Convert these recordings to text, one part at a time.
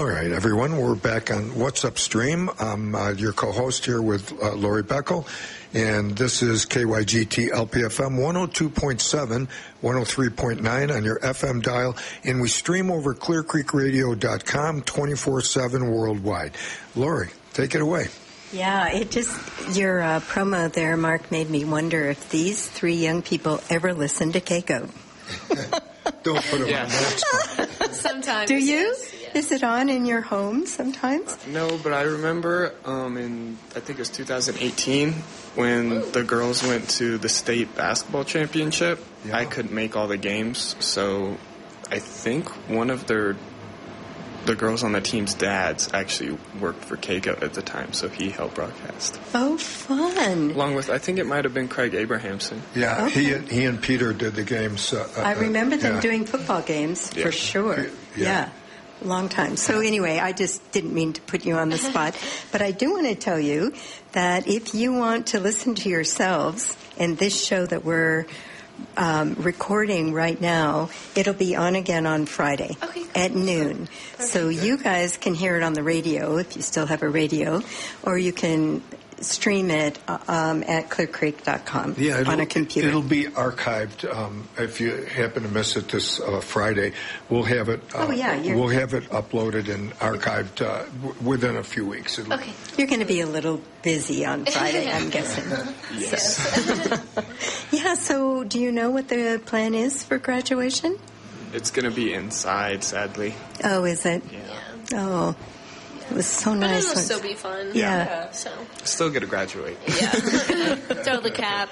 All right, everyone, we're back on What's Upstream. I'm your co-host here with Lori Beckel, and this is KYGT LPFM 102.7, 103.9 on your FM dial, and we stream over ClearCreekRadio.com 24/7 worldwide. Lori, take it away. Yeah, your promo there, Mark, made me wonder if these three young people ever listen to Keiko. Don't put them on that spot. Sometimes. Do you? Yes. Is it on in your home sometimes? No, but I remember I think it was 2018 when the girls went to the state basketball championship. Yeah. I couldn't make all the games, so I think one of the girls on the team's dads actually worked for Keiko at the time, so he helped broadcast. Oh, fun. Along with, I think it might have been Craig Abrahamson. Yeah, okay. he and Peter did the games. I remember them doing football games, for sure. Yeah. Long time. So anyway, I just didn't mean to put you on the spot, but I do want to tell you that if you want to listen to yourselves in this show that we're recording right now, it'll be on again on Friday at noon. So you guys can hear it on the radio if you still have a radio, or you can stream it at clearcreek.com on a computer. It'll be archived. If you happen to miss it this Friday, we'll have it. We'll have it uploaded and archived within a few weeks. You're going to be a little busy on Friday, I'm guessing. Yes. Yeah. So, do you know what the plan is for graduation? It's going to be inside, sadly. Oh, is it? Yeah. Oh. It was so nice. But it'll still be fun. Yeah. So. Still get to graduate. Yeah. Throw the cap.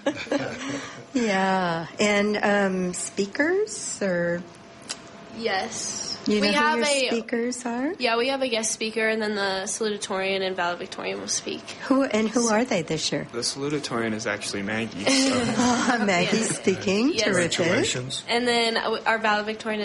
Yeah. And speakers or? Yes. You know who your speakers are? Yeah, we have a guest speaker, and then the salutatorian and valedictorian will speak. Who are they this year? The salutatorian is actually Maggie. So. Maggie's speaking. Yes. Terrific. Congratulations. And then our valedictorian